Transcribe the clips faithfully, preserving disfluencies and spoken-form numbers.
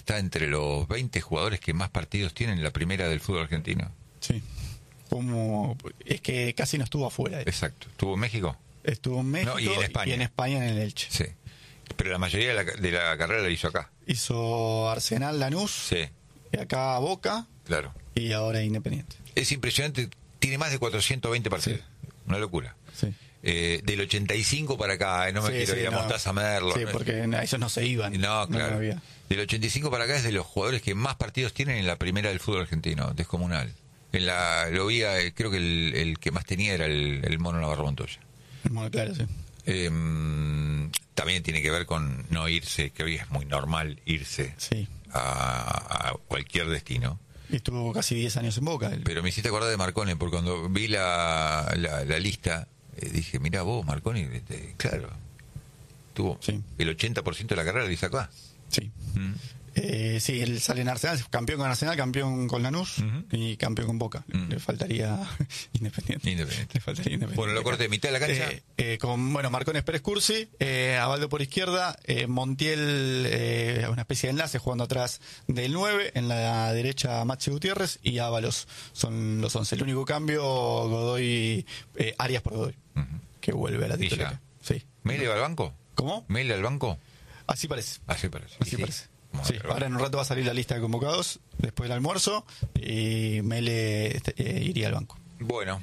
está entre los veinte jugadores que más partidos tienen en la primera del fútbol argentino. Sí. Como es que casi no estuvo afuera. Exacto. ¿Estuvo en México? Estuvo en México no, y, en España. y en España en el Elche. Sí. Pero la mayoría de la, de la carrera la hizo acá. Hizo Arsenal, Lanús, sí. y acá Boca, claro. y ahora Independiente. Es impresionante, tiene más de cuatrocientos veinte partidos. Sí. Una locura. Sí. Eh, del ochenta y cinco para acá, eh, no me sí, quiero sí, ir a no. Mostaza Merlo. Sí, porque no, ellos no se iban. No, claro. No, no del ochenta y cinco para acá es de los jugadores que más partidos tienen en la primera del fútbol argentino, descomunal. En la lo vi, eh, creo que el, el que más tenía era el, el Mono Navarro Montoya. El Mono, claro, sí. Eh, también tiene que ver con no irse, que hoy es muy normal irse sí. a, a cualquier destino. Y estuvo casi diez años en Boca. Él. Pero me hiciste acordar de Marconi, porque cuando vi la, la, la lista, eh, dije, mirá vos, Marconi, este, claro, tuvo sí. el ochenta por ciento de la carrera lo hizo acá. Sí. Mm. Eh, sí, él sale en Arsenal, campeón con Arsenal, campeón con Lanús uh-huh. y campeón con Boca. Uh-huh. Le faltaría Independiente. Independiente. Le faltaría Independiente. Bueno, lo corté de mitad de la cancha. Eh, eh, con, bueno, Marcones Pérez Cursi, eh, Abaldo por izquierda, eh, Montiel, eh, una especie de enlace jugando atrás del nueve, en la derecha Maxi Gutiérrez y Ábalos son los once. El único cambio, Godoy, eh, Arias por Godoy, uh-huh. que vuelve a la titularidad. Sí. ¿Mele va al banco? ¿Cómo? ¿Mele al banco? Así parece. Así parece. Así sí. parece. Sí, ahora en un rato va a salir la lista de convocados después del almuerzo y Mele eh, iría al banco. Bueno,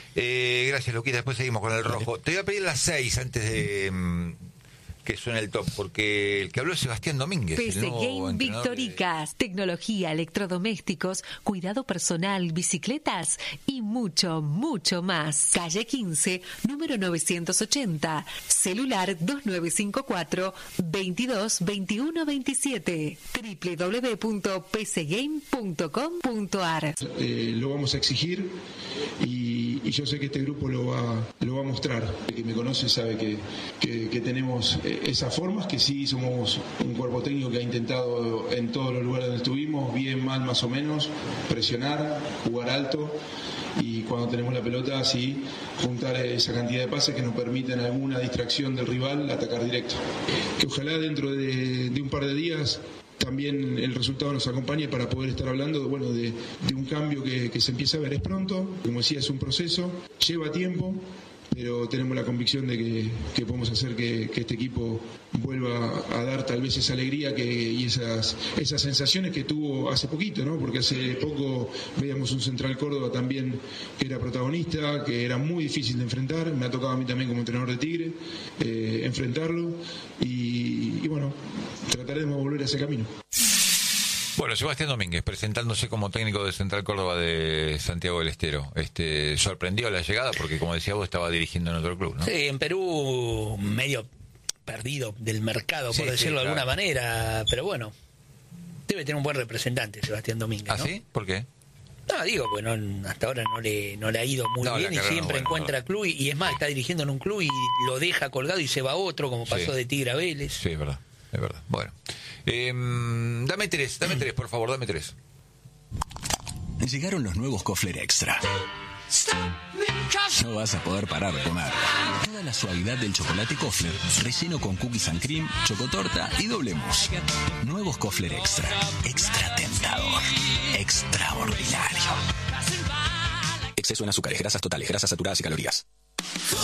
eh, gracias Luquita, después seguimos con el rojo. Vale. Te voy a pedir las seis antes de mm, que suene el top, porque el que habló es Sebastián Domínguez. P C Game Victoricas, de... tecnología, electrodomésticos, cuidado personal, bicicletas y mucho, mucho más. Calle quince, número novecientos ochenta, celular dos nueve cinco cuatro, veintidós veintiuno veintisiete, doble u doble u doble u punto p c game punto com punto a r. Eh, lo vamos a exigir y, y yo sé que este grupo lo va, lo va a mostrar. El que me conoce sabe que, que, que tenemos eh, esas formas, que sí somos un cuerpo técnico que ha intentado en todos los lugares donde estuvimos, bien, mal, más o menos, presionar, jugar alto y cuando tenemos la pelota así juntar esa cantidad de pases que nos permiten alguna distracción del rival atacar directo. Que ojalá dentro de, de un par de días también el resultado nos acompañe para poder estar hablando bueno, de, de un cambio que, que se empieza a ver. Es pronto, como decía, es un proceso, lleva tiempo, pero tenemos la convicción de que, que podemos hacer que, que este equipo vuelva a dar tal vez esa alegría que, y esas, esas sensaciones que tuvo hace poquito, ¿no? Porque hace poco veíamos un Central Córdoba también que era protagonista, que era muy difícil de enfrentar. Me ha tocado a mí también como entrenador de Tigre eh, enfrentarlo y, y bueno, trataremos de volver a ese camino. Bueno, Sebastián Domínguez, presentándose como técnico de Central Córdoba de Santiago del Estero. Este, sorprendió la llegada porque, como decía vos, estaba dirigiendo en otro club, ¿no? Sí, en Perú medio perdido del mercado, por sí, decirlo sí, de alguna claro. manera, pero bueno, debe tener un buen representante Sebastián Domínguez, ¿Ah, ¿no? sí? ¿Por qué? No, digo, bueno, hasta ahora no le no le ha ido muy no, bien y siempre no, bueno, encuentra no. club y, y es más, está dirigiendo en un club y lo deja colgado y se va a otro, como pasó sí. de Tigre a Vélez. Sí, es verdad, es verdad. Bueno. Eh, dame tres, dame tres, por favor, dame tres. Llegaron los nuevos Kofler Extra. No vas a poder parar de comer. Toda la suavidad del chocolate Kofler, relleno con cookies and cream, chocotorta y doble mousse. Nuevos Kofler Extra. Extra tentador. Extraordinario. Exceso en azúcares, grasas totales, grasas saturadas y calorías.